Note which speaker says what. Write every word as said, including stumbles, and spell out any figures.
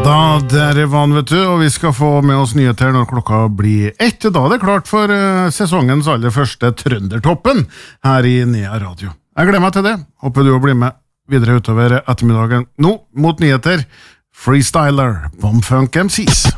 Speaker 1: da, der er van, vet du, og vi skal få med oss nyheter når klokka blir ett. Da er det klart for uh, sesongens aller første Trøndertoppen her i Nea Radio. Jeg gleder meg til det. Håper du å bli med videre utover ettermiddagen. Nå, mot nyheter, Freestyler, Bomfunk M Cs.